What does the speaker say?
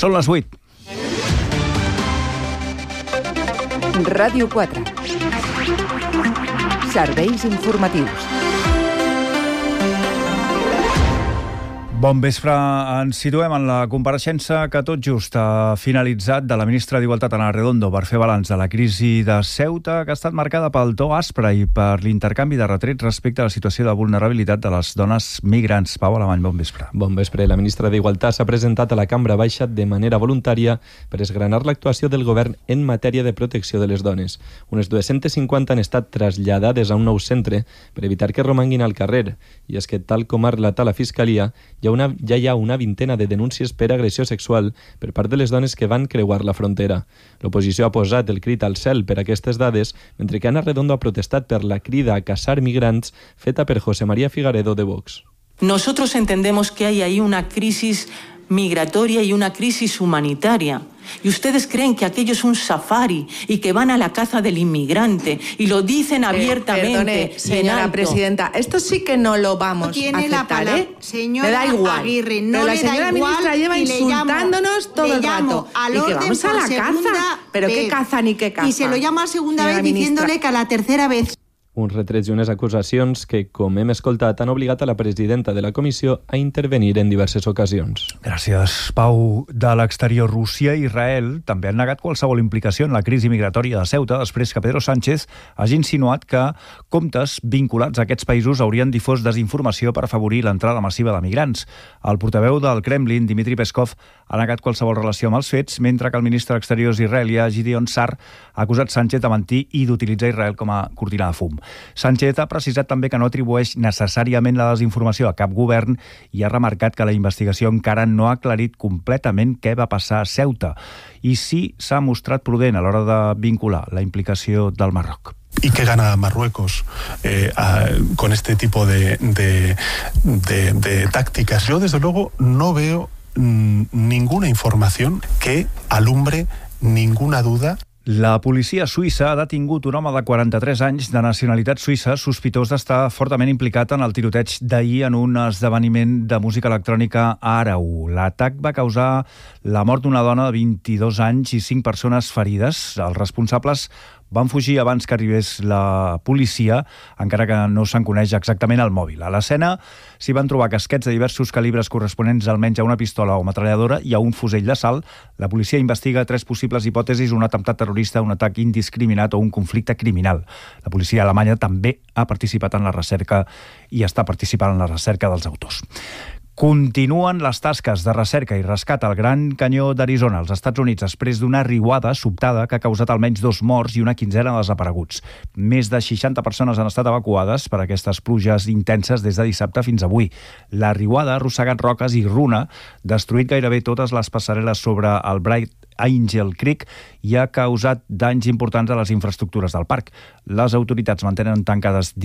Són les 8. Ràdio 4. Serveis informatius. Bon vespre. Ens situem en la compareixença que tot just ha finalitzat de la ministra d'Igualtat, Ana Redondo, per fer balanç de la crisi de Ceuta, que ha estat marcada pel to aspre i per l'intercanvi de retrets respecte a la situació de vulnerabilitat de les dones migrants. Pau Alemany, bon vespre. Bon vespre. La ministra d'Igualtat s'ha presentat a la Cambra Baixa de manera voluntària per esgranar l'actuació del govern en matèria de protecció de les dones. Unes 250 han estat traslladades a un nou centre per evitar que romanguin al carrer. I és que, tal com ha relatat la Fiscalia, ja hi ha una vintena de denúncies per agressió sexual per part de les dones que van creuar la frontera. L'oposició ha posat el crit al cel per aquestes dades, mentre que Ana Redondo ha protestat per la crida a caçar migrants feta per José María Figaredo de Vox. Nosotros entendemos que hay ahí una crisis migratoria y una crisis humanitaria. Y ustedes creen que aquello es un safari y que van a la caza del inmigrante y lo dicen abiertamente. Perdone, señora presidenta, esto sí que no lo vamos a aceptar, ¿eh? Señora me da igual. Aguirre, no pero la le da señora igual ministra lleva insultándonos todo el rato. Y que vamos a la caza. ¿Pero qué caza ni qué caza? Y se lo llama a segunda señora vez ministra, diciéndole que a la tercera vez. Uns retrets i unes acusacions que, com hem escoltat, han obligat a la presidenta de la comissió a intervenir en diverses ocasions. Gràcies, Pau. De l'exterior, Rússia i Israel també han negat qualsevol implicació en la crisi migratòria de Ceuta després que Pedro Sánchez hagi insinuat que comptes vinculats a aquests països haurien difós desinformació per afavorir l'entrada massiva de migrants. El portaveu del Kremlin, Dmitry Peskov, ha negat qualsevol relació amb els fets, mentre que el ministre d'Exteriors israelià, Gideon Sa'ar, ha acusat Sánchez de mentir i d'utilitzar Israel com a cortina de fum. Sánchez ha precisat també que no atribueix necessàriament la desinformació a cap govern i ha remarcat que la investigació encara no ha aclarit completament què va passar a Ceuta i sí s'ha mostrat prudent a l'hora de vincular la implicació del Marroc. ¿Y qué gana Marruecos con este tipo de tácticas? Yo, desde luego, no veo ninguna información que alumbre ninguna duda. La policia suïssa ha detingut un home de 43 anys de nacionalitat suïssa sospitós d'estar fortament implicat en el tiroteig d'ahir en un esdeveniment de música electrònica a Àreu. L'atac va causar la mort d'una dona de 22 anys i 5 persones ferides. Els responsables van fugir abans que arribés la policia, encara que no se'n coneix exactament el mòbil. A l'escena s'hi van trobar casquets de diversos calibres corresponents almenys a una pistola o metralladora i a un fusell d'assalt. La policia investiga 3 possibles hipòtesis: un atemptat terrorista, un atac indiscriminat o un conflicte criminal. La policia alemanya també ha participat en la recerca i està participant en la recerca dels autors. Continuen les tasques de recerca i rescat al Gran Canyó d'Arizona, als Estats Units, després d'una riuada sobtada que ha causat almenys 2 morts i una quinzena de desapareguts. Més de 60 persones han estat evacuades per aquestes pluges intenses des de dissabte fins avui. La riuada ha arrossegat roques i runa, destruït gairebé totes les passarel·les sobre el Bright Angel Creek i ha causat danys importants a les infraestructures del parc. Les autoritats mantenen tancades